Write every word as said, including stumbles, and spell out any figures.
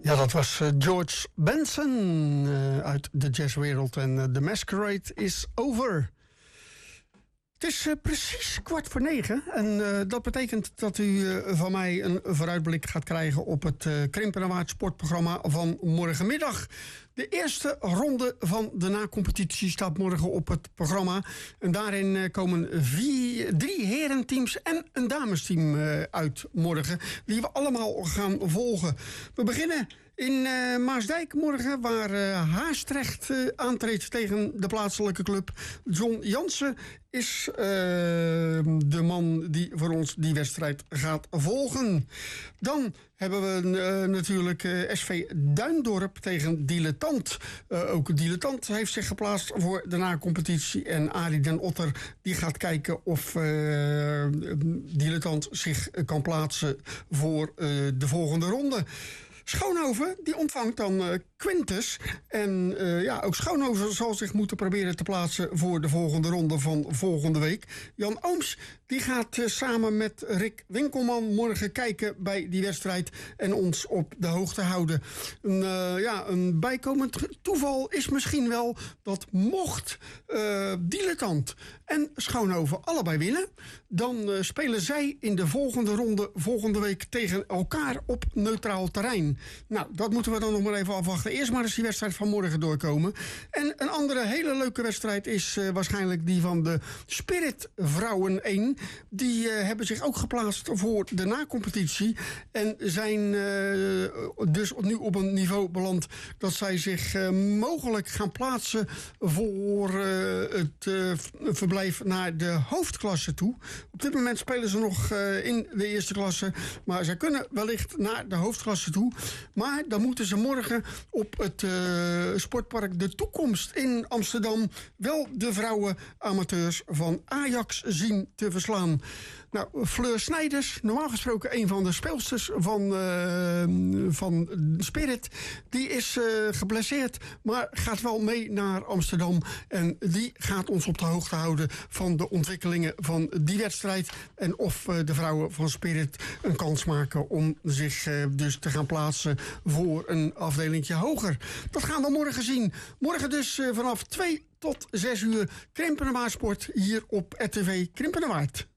Ja, dat was uh, George Benson uh, uit de jazzwereld en uh, The Masquerade is over. Het is uh, precies kwart voor negen en uh, dat betekent dat u uh, van mij een vooruitblik gaat krijgen op het uh, Krimpen en Waard sportprogramma van morgenmiddag. De eerste ronde van de na-competitie staat morgen op het programma. En daarin uh, komen vier, drie herenteams en een damesteam uh, uit morgen, die we allemaal gaan volgen. We beginnen in uh, Maasdijk morgen, waar uh, Haastrecht uh, aantreedt tegen de plaatselijke club. John Jansen is uh, de man die voor ons die wedstrijd gaat volgen. Dan hebben we uh, natuurlijk uh, S V Duindorp tegen Dilettant. Uh, ook Dilettant heeft zich geplaatst voor de na-competitie. En Arie den Otter die gaat kijken of uh, Dilettant zich kan plaatsen voor uh, de volgende ronde. Schoonhoven die ontvangt dan uh, Quintus. En uh, ja, ook Schoonhoven zal zich moeten proberen te plaatsen voor de volgende ronde van volgende week. Jan Ooms die gaat uh, samen met Rick Winkelman morgen kijken bij die wedstrijd en ons op de hoogte houden. Een, uh, ja, een bijkomend toeval is misschien wel dat mocht uh, Dilettant en Schoonhoven allebei winnen, dan uh, spelen zij in de volgende ronde volgende week tegen elkaar op neutraal terrein. Nou, dat moeten we dan nog maar even afwachten. Eerst maar eens die wedstrijd van morgen doorkomen. En een andere hele leuke wedstrijd is uh, waarschijnlijk die van de Spirit Vrouwen één. Die uh, hebben zich ook geplaatst voor de na-competitie. En zijn uh, dus nu op een niveau beland dat zij zich uh, mogelijk gaan plaatsen voor uh, het uh, verblijf naar de hoofdklasse toe. Op dit moment spelen ze nog uh, in de eerste klasse. Maar zij kunnen wellicht naar de hoofdklasse toe. Maar dan moeten ze morgen op het uh, sportpark De Toekomst in Amsterdam wel de vrouwen amateurs van Ajax zien te verslaan. Nou, Fleur Snijders, normaal gesproken een van de speelsters van, uh, van Spirit, die is uh, geblesseerd, maar gaat wel mee naar Amsterdam. En die gaat ons op de hoogte houden van de ontwikkelingen van die wedstrijd. En of uh, de vrouwen van Spirit een kans maken om zich uh, dus te gaan plaatsen voor een afdelingje hoger. Dat gaan we morgen zien. Morgen dus uh, vanaf twee tot zes uur Krimpen en Waard Sport hier op R T V Krimpen en Waard.